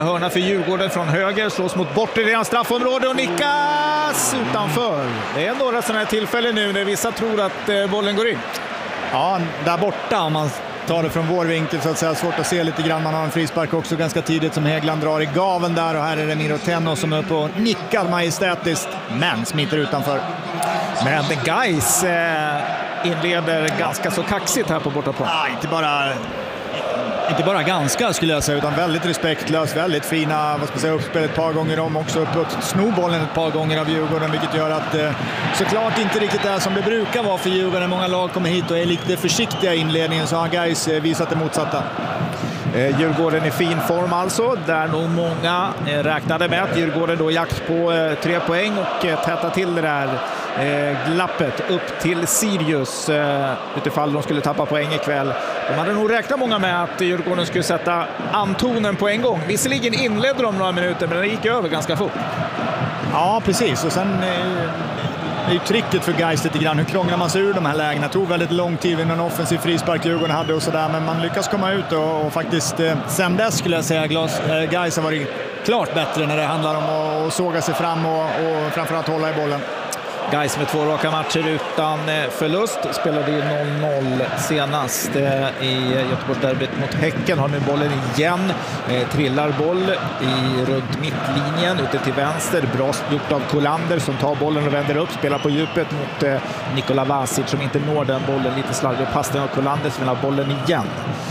Hörna för Djurgården från höger, slås mot bortre redan straffområde och nickas utanför. Det är några sådana här tillfällen nu när vissa tror att bollen går in. Ja, där borta om man tar det från vår vinkel så att säga, svårt att se lite grann. Man har en frispark också ganska tidigt som Häggland drar i gaven där, och här är det Miro Tenno som är uppe och nickar majestätiskt men smiter utanför. Men Gais inleder ganska så kaxigt här på bortaplan. Ja, inte bara ganska skulle jag säga, utan väldigt respektlöst, väldigt fina uppspel ett par gånger om, också uppåt snowbollen ett par gånger av Djurgården, vilket gör att såklart inte riktigt är som det brukar vara för Djurgården. Många lag kommer hit och är lite försiktiga i inledningen, så har Gais visat det motsatta. Djurgården i fin form alltså, där nog många räknade med att Djurgården då jakt på 3 poäng och täta till det där glappet upp till Sirius utifall de skulle tappa poäng ikväll. De hade nog räknat många med att Djurgården skulle sätta antonen på en gång. Visserligen inledde de några minuter, men det gick över ganska fort. Ja, precis. Och sen är ju tricket för Gais lite grann. Hur krånglar man sig ur de här lägena? Det tog väldigt lång tid innan offensiv frispark Djurgården hade och sådär. Men man lyckas komma ut och faktiskt sen dess skulle jag säga Gais har varit klart bättre när det handlar om att såga sig fram och framförallt hålla i bollen. Gais med 2 raka matcher utan förlust, spelade ju 0-0 senast i Göteborgsderbyt mot Häcken. Har nu bollen igen, trillar boll runt mittlinjen ute till vänster, bra gjort av Kolander som tar bollen och vänder upp, spelar på djupet mot Nikola Vasic som inte når den bollen, lite slarvig passning av Kolander som vill ha bollen igen.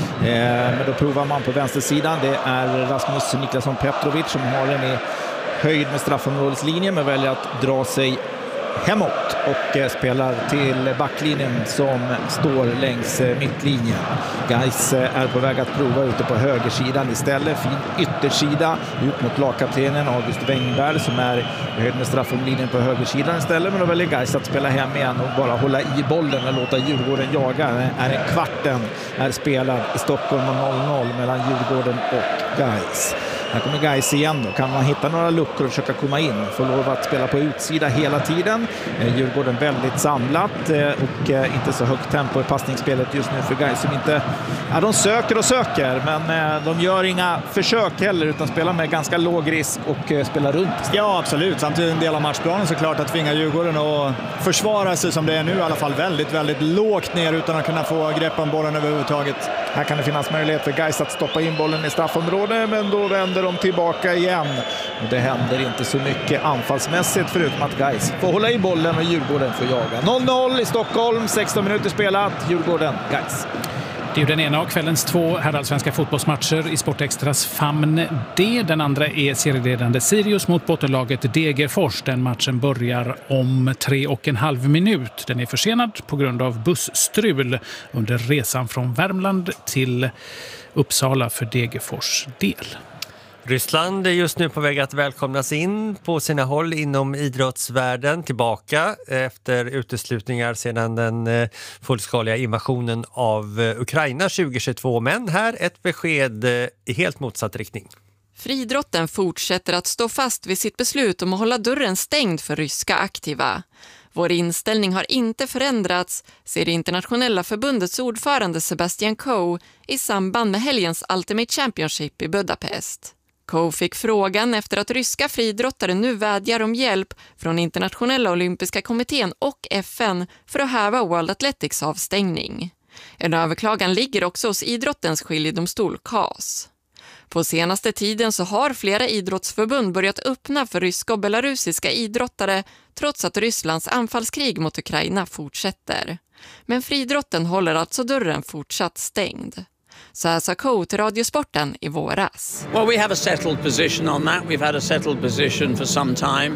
Men då provar man på vänstersidan, det är Rasmus Niklasson Petrovic som har den i höjd med straffområdeslinjen men väljer att dra sig hemåt och spelar till backlinjen som står längs mittlinjen. Gais är på väg att prova ute på högersidan istället. Fin yttersida ut mot lagkaptenen August Wengberg som är höjd med straffomlinjen på högersidan istället. Men då väljer Gais att spela hem igen och bara hålla i bollen och låta Djurgården jaga. Är en kvarten är spelad i Stockholm och 0-0 mellan Djurgården och Gais. Här kommer Gais igen då. Kan man hitta några luckor och försöka komma in? Får lov att spela på utsida hela tiden. Djurgården väldigt samlat och inte så högt tempo i passningsspelet just nu för Gais som inte... Ja, de söker och söker men de gör inga försök heller utan spelar med ganska låg risk och spelar runt. Ja, absolut. Samtidigt en del av matchplanen såklart att tvinga Djurgården att försvara sig som det är nu i alla fall väldigt, väldigt lågt ner utan att kunna få grepp om bollen överhuvudtaget. Här kan det finnas möjlighet för Gais att stoppa in bollen i straffområdet men då vänder de tillbaka igen. Och det händer inte så mycket anfallsmässigt förutom att Gais får hålla i bollen och Djurgården får jaga. 0-0 i Stockholm, 16 minuter spelat, Djurgården, Gais. Det är ju den ena av kvällens 2 herrallsvenska fotbollsmatcher i Sportextras famn D. Den andra är serieledande Sirius mot bottenlaget Degerfors. Den matchen börjar om 3,5 minut. Den är försenad på grund av bussstrul under resan från Värmland till Uppsala för Degerfors del. Ryssland är just nu på väg att välkomnas in på sina håll inom idrottsvärlden tillbaka efter uteslutningar sedan den fullskaliga invasionen av Ukraina 2022. Men här ett besked i helt motsatt riktning. Friidrotten fortsätter att stå fast vid sitt beslut om att hålla dörren stängd för ryska aktiva. Vår inställning har inte förändrats, säger det internationella förbundets ordförande Sebastian Coe i samband med helgens Ultimate Championship i Budapest. Coe fick frågan efter att ryska friidrottare nu vädjar om hjälp från Internationella olympiska kommittén och FN för att häva World Athletics avstängning. En överklagan ligger också hos idrottens skiljedomstol CAS. På senaste tiden så har flera idrottsförbund börjat öppna för ryska och belarusiska idrottare trots att Rysslands anfallskrig mot Ukraina fortsätter. Men friidrotten håller alltså dörren fortsatt stängd. Så här sa Coe till Radiosporten i våras. Well, we have a settled position on that. We've had a settled position for some time.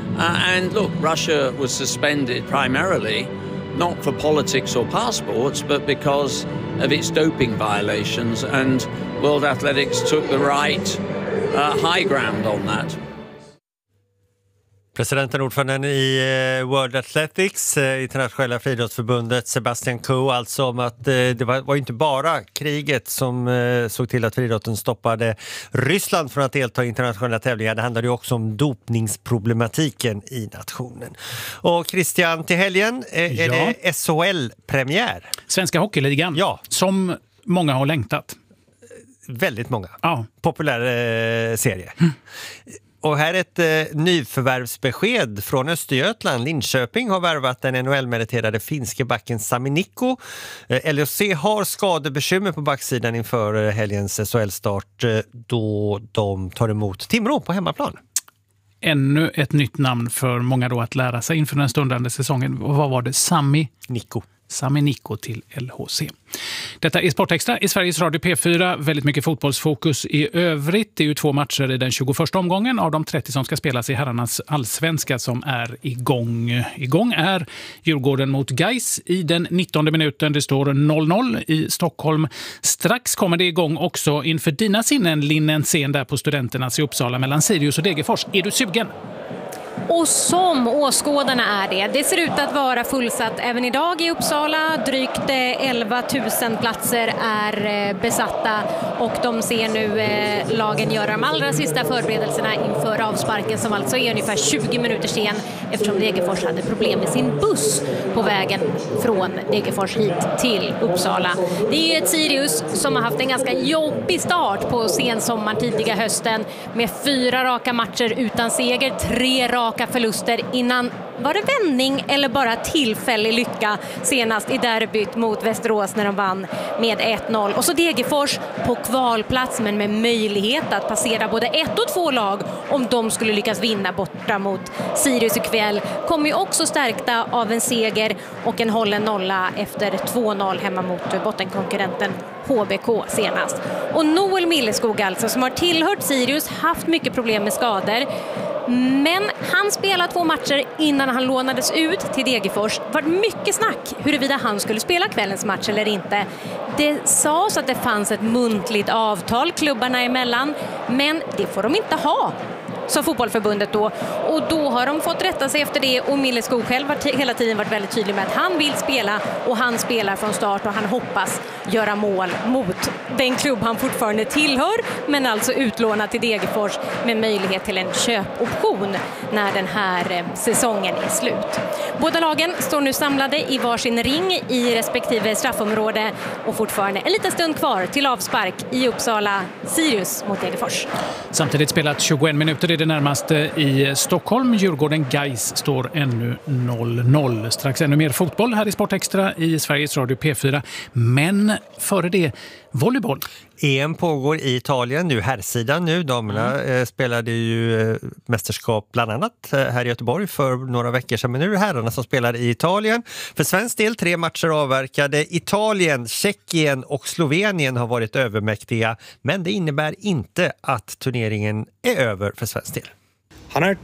And look, Russia was suspended primarily not for politics or passports, but because of its doping violations. And World Athletics took the right high ground on that. Presidenten och ordföranden i World Athletics, internationella friidrottsförbundet, Sebastian Coe, alltså om att det var inte bara kriget som såg till att friidrotten stoppade Ryssland från att delta i internationella tävlingar. Det handlade ju också om dopningsproblematiken i nationen. Och Christian, till helgen är det SHL-premiär. Svenska hockeyligan, som många har längtat. väldigt många. Populär serie. Och här är ett nyförvärvsbesked från Östergötland. Linköping har värvat den NHL-meriterade finske backen Sami Nico. LHC har skadebekymmer på backsidan inför helgens SHL-start då de tar emot Timrå på hemmaplan. Ännu ett nytt namn för många då att lära sig inför den stundande säsongen. Vad var det? Sami Nico till LHC. Detta är Sportextra i Sveriges Radio P4. Väldigt mycket fotbollsfokus i övrigt. Det är ju 2 matcher i den 21 omgången av de 30 som ska spelas i herrarnas allsvenska som är igång. Igång är Djurgården mot Gais i den 19:e minuten. Det står 0-0 i Stockholm. Strax kommer det igång också inför dina sinnen, Linn, en scen där på Studenternas i Uppsala mellan Sirius och Degerfors. Är du sugen? Och som åskådarna är det. Det ser ut att vara fullsatt även idag i Uppsala. Drygt 11 000 platser är besatta och de ser nu lagen göra de allra sista förberedelserna inför avsparken som alltså är ungefär 20 minuter sen eftersom Degerfors hade problem med sin buss på vägen från Degerfors hit till Uppsala. Det är ju ett Sirius som har haft en ganska jobbig start på sensommaren tidiga hösten med 4 raka matcher utan seger, 3 raka förluster innan. Var det vändning eller bara tillfällig lycka senast i derbyt mot Västerås när de vann med 1-0. Och så Degerfors på kvalplats men med möjlighet att passera både 1 och 2 lag om de skulle lyckas vinna borta mot Sirius ikväll. Kommer ju också stärkta av en seger och en hållen nolla efter 2-0 hemma mot bottenkonkurrenten HBK senast. Och Noel Milleskog alltså som har tillhört Sirius, haft mycket problem med skador. Men han spelade 2 matcher innan han lånades ut till Degerfors. Det var mycket snack huruvida han skulle spela kvällens match eller inte. Det sades att det fanns ett muntligt avtal klubbarna emellan, men det får de inte ha, sa fotbollförbundet då. Och då har de fått rätta sig efter det och Milleskog själv har hela tiden varit väldigt tydlig med att han vill spela och han spelar från start och han hoppas göra mål mot den klubb han fortfarande tillhör men alltså utlånad till Degerfors med möjlighet till en köpoption när den här säsongen är slut. Båda lagen står nu samlade i varsin ring i respektive straffområde och fortfarande en liten stund kvar till avspark i Uppsala, Sirius mot Degerfors. Samtidigt spelat 21 minuter är det närmaste i Stockholm. Djurgården Gais står ännu 0-0. Strax ännu mer fotboll här i Sportextra i Sveriges Radio P4. Men före det, volleyboll. EM pågår i Italien nu, herrsidan nu. Damerna spelade ju mästerskap bland annat här i Göteborg för några veckor sedan. Men nu är det herrarna som spelar i Italien. För svensk del 3 matcher avverkade. Italien, Tjeckien och Slovenien har varit övermäktiga. Men det innebär inte att turneringen är över för svensk del. Han är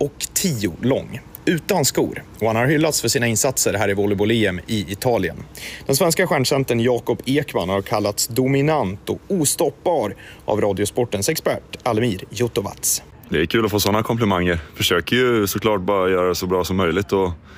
2,10 lång. Utan skor och han har hyllats för sina insatser här i volleyboll-EM i Italien. Den svenska stjärncentern Jakob Ekman har kallats dominant och ostoppbar av Radiosportens expert Almir Jotovac. Det är kul att få sådana komplimanger. Försöker ju såklart bara göra det så bra som möjligt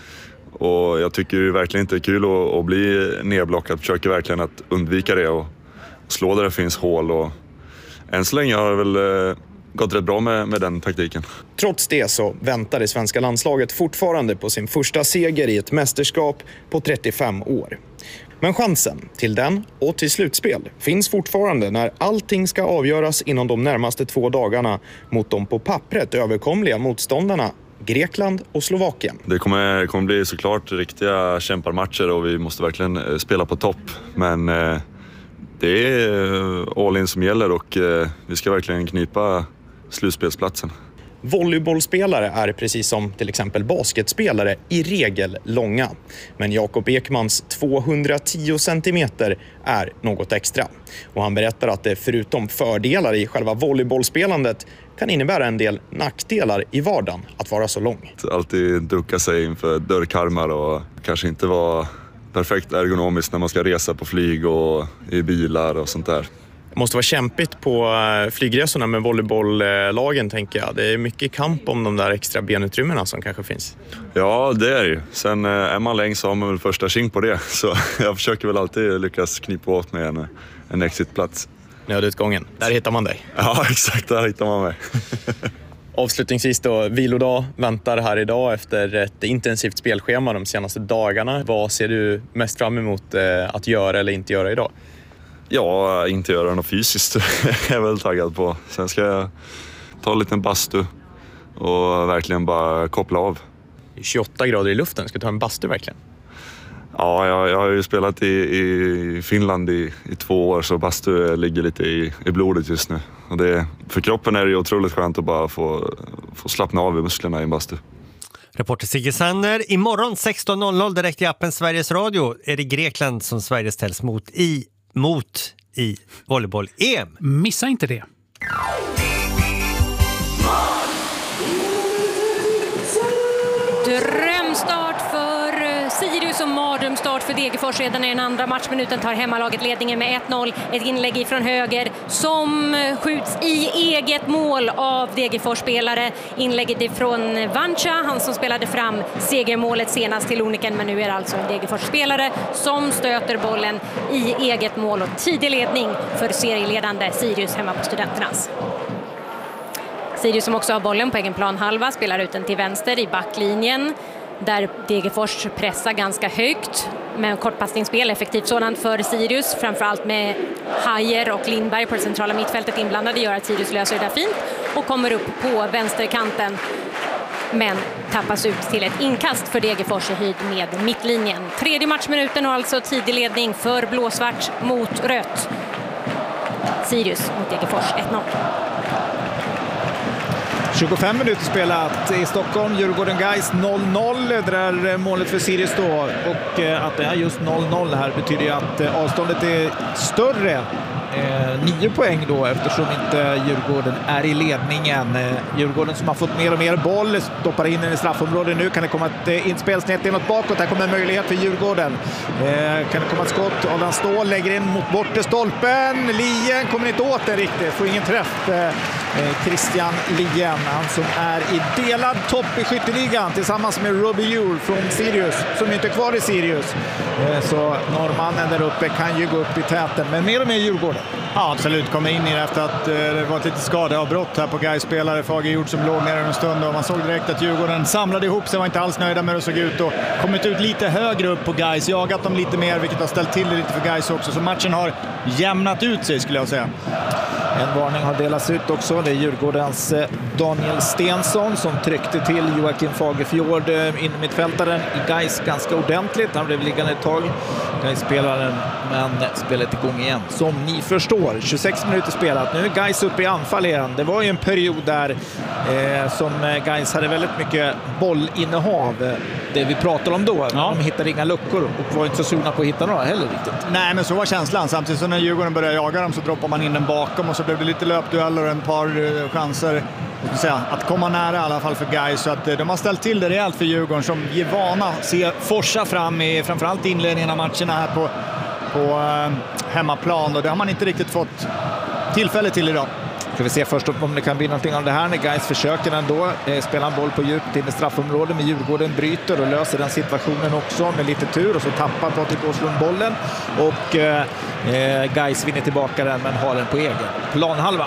och jag tycker ju verkligen inte det är kul att bli nedblockad. Försöker verkligen att undvika det och slå där det finns hål och än så länge har det väl gått rätt bra med den taktiken. Trots det så väntar det svenska landslaget fortfarande på sin första seger i ett mästerskap på 35 år. Men chansen till den och till slutspel finns fortfarande när allting ska avgöras inom de närmaste 2 dagarna mot de på pappret överkomliga motståndarna Grekland och Slovakien. Det kommer bli såklart riktiga kämparmatcher och vi måste verkligen spela på topp. Men det är all in som gäller och vi ska verkligen knipa slutspelsplatsen. Volleybollspelare är precis som till exempel basketspelare i regel långa. Men Jakob Ekmans 210 centimeter är något extra. Och han berättar att det förutom fördelar i själva volleybollspelandet kan innebära en del nackdelar i vardagen att vara så lång. Alltid ducka sig inför dörrkarmar och kanske inte vara perfekt ergonomiskt när man ska resa på flyg och i bilar och sånt där. Det måste vara kämpigt på flygresorna med volleybolllagen, tänker jag. Det är mycket kamp om de där extra benutrymmena som kanske finns. Ja, det är det ju. Sen är man längst så har man väl första tjing på det. Så jag försöker väl alltid lyckas knipa åt med en exitplats. Nödutgången, där hittar man dig. Ja, exakt, där hittar man mig. Avslutningsvis då, vilodag väntar här idag efter ett intensivt spelschema de senaste dagarna. Vad ser du mest fram emot att göra eller inte göra idag? Ja, inte göra något fysiskt jag är väl taggad på. Sen ska jag ta en liten bastu och verkligen bara koppla av. 28 grader i luften, ska du ta en bastu verkligen? Ja, jag har ju spelat i Finland i 2 år, så bastu ligger lite i blodet just nu. Och för kroppen är det ju otroligt skönt att bara få slappna av i musklerna i en bastu. Reporter Sigge Sanner. Imorgon 16.00 direkt i appen Sveriges Radio är det Grekland som Sverige ställs mot i volleyboll-EM. Missa inte det. Drömstart för Sirius och mardrömstart för Degerfors. Redan i den andra matchminuten tar hemmalaget ledningen med 1-0. Ett inlägg ifrån höger som skjuts i eget mål av Degerfors-spelare. Inlägget ifrån Vancha, han som spelade fram segermålet senast till Oniken, men nu är det alltså en Degerfors-spelare som stöter bollen i eget mål och tidig ledning för serieledande Sirius hemma på Studenternas. Sirius som också har bollen på egen planhalva spelar ut den till vänster i backlinjen där Degerfors pressar ganska högt med kortpassningsspel, effektivt sådant för Sirius, framförallt med Hajer och Lindberg på det centrala mittfältet inblandade, gör att Sirius löser det där fint och kommer upp på vänsterkanten, men tappas ut till ett inkast för Degerfors i höjd med mittlinjen. Tredje matchminuten och alltså tidig ledning för blåsvart mot rött. Sirius mot Degerfors 1-0. 25 minuter spelat i Stockholm. Djurgården-Gais 0-0. Det där målet för Sirius då. Och att det är just 0-0 här betyder ju att avståndet är större. 9 poäng då, eftersom inte Djurgården är i ledningen. Djurgården som har fått mer och mer boll stoppar in den i straffområdet. Nu kan det komma ett inspel snett inåt bakåt. Här kommer en möjlighet för Djurgården. Kan det komma ett skott? Adam Ståhl lägger in mot bortre stolpen. Lien kommer inte åt den riktigt. Får ingen träff. Christian Lien, han som är i delad topp i skytteligan tillsammans med Robbie Ure från Sirius, som inte är kvar i Sirius. Så norrmannen där uppe kan ju gå upp i täten, men mer och mer Djurgården. Ja, absolut. Kommer in i det efter att det var ett litet skadeavbrott här på Gais-spelare Fagerjord som låg ner en stund, och man såg direkt att Djurgården samlade ihop sig, var inte alls nöjda med hur det såg ut och kommit ut lite högre upp på Gais, jagat dem lite mer, vilket har ställt till det lite för Gais också, så matchen har jämnat ut sig skulle jag säga. En varning har delats ut också. Det är Djurgårdens Daniel Stensson som tryckte till Joakim Fagerfjord, innermittfältaren i Gais, ganska ordentligt. Han blev liggande ett tag, Gais-spelaren, men spelet igång igen. Som ni förstår, 26 minuter spelat. Nu är Gais uppe i anfall igen. Det var ju en period där som Gais hade väldigt mycket bollinnehav. Det vi pratade om då. Ja. De hittade inga luckor och var inte så sugna på att hitta några heller riktigt. Nej, men så var känslan. Samtidigt som när Djurgården började jaga dem så droppar man in den bakom och så blev det lite löpdueller och en par chanser att komma nära i alla fall för Gais. Så att de har ställt till det rejält för Djurgården som ger vana se forsa fram i framförallt inledningen av matcherna här på hemmaplan, och det har man inte riktigt fått tillfälle till idag. Ska vi se först om det kan bli någonting av det här när Gais försöker ändå spela en boll på djupt in i straffområdet, men Djurgården bryter och löser den situationen också med lite tur, och så tappar Patrik Åslund bollen och Gais vinner tillbaka den men har den på egen planhalva.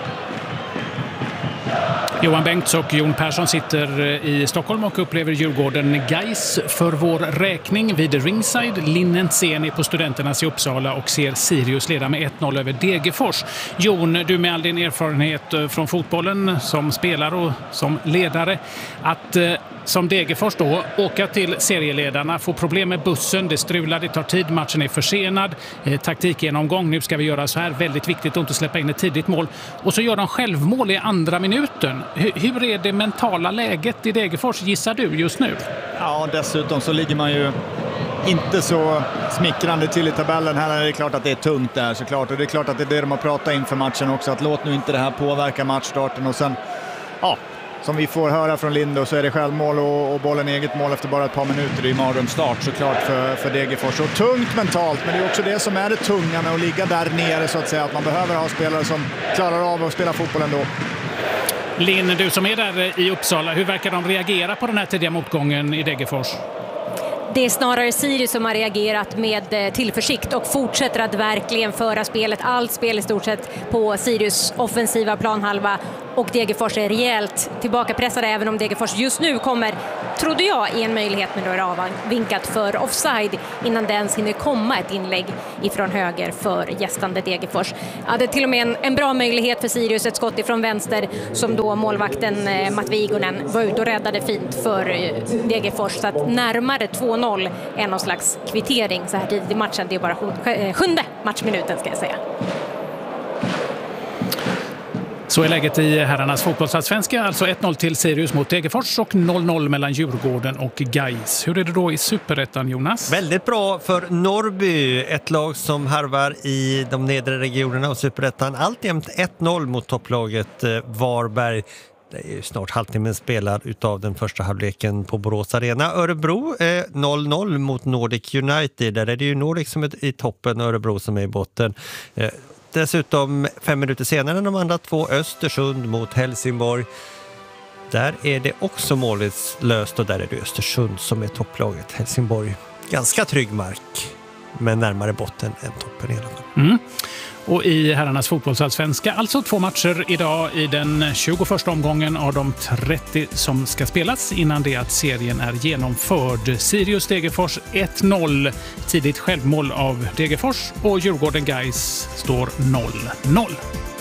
Johan Bengts och Jon Persson sitter i Stockholm och upplever Djurgården Gais för vår räkning vid ringside. Linnen Seni på Studenternas i Uppsala och ser Sirius leda med 1-0 över Degerfors. Jon, du med all din erfarenhet från fotbollen som spelare och som ledare, att som Degerfors då åka till serieledarna, få problem med bussen, det strular, det tar tid, matchen är försenad, taktikgenomgång, nu ska vi göra så här, väldigt viktigt att inte släppa in ett tidigt mål, och så gör de självmål i andra minuten. Hur är det mentala läget i Degerfors, gissar du, just nu? Ja, dessutom så ligger man ju inte så smickrande till i tabellen. Här är det klart att det är tungt där såklart, och det är klart att det är det de har pratat inför matchen också, att låt nu inte det här påverka matchstarten, och sen som vi får höra från Lindo så är det självmål och bollen eget mål efter bara ett par minuter i mardrömsstart såklart för Degerfors. Och tungt mentalt, men det är också det som är det tunga med att ligga där nere så att säga, att man behöver ha spelare som klarar av att spela fotboll ändå. Linn, du som är där i Uppsala, hur verkar de reagera på den här tidiga motgången i Degerfors? Det är snarare Sirius som har reagerat med tillförsikt och fortsätter att verkligen föra spelet. Allt spel i stort sett på Sirius offensiva planhalva. och Degerfors är rejält tillbakapressade, även om Degerfors just nu kommer, trodde jag, i en möjlighet, men då är det avvinkat för offside innan det ens hinner komma ett inlägg ifrån höger för gästande Degerfors. Ja, det är till och med en bra möjlighet för Sirius, ett skott ifrån vänster som då målvakten Matt Vigonen var ute och räddade fint för Degerfors, så att närmare 2-0 är någon slags kvittering så här tidigt i matchen. Det är bara sjunde matchminuten, ska jag säga. Så är läget i herrarnas fotbollsallsvenska, alltså 1-0 till Sirius mot Degerfors och 0-0 mellan Djurgården och Gais. Hur är det då i Superettan, Jonas? Väldigt bra för Norrby, ett lag som harvar i de nedre regionerna av Superettan. Alltjämt 1-0 mot topplaget Varberg. Det är ju snart halvtimmen spelad utav den första halvleken på Borås Arena. Örebro 0-0 mot Nordic United. Där är det ju Nordic som är i toppen och Örebro som är i botten. Dessutom 5 minuter senare de andra två, Östersund mot Helsingborg. Där är det också mållöst och där är det Östersund som är topplaget. Helsingborg, ganska trygg mark, men närmare botten än toppen i alla fall. Och i herrarnas fotbollsallsvenska, alltså 2 matcher idag i den 21 omgången av de 30 som ska spelas innan det att serien är genomförd. Sirius Degerfors 1-0, tidigt självmål av Degerfors, och Djurgården Gais står 0-0.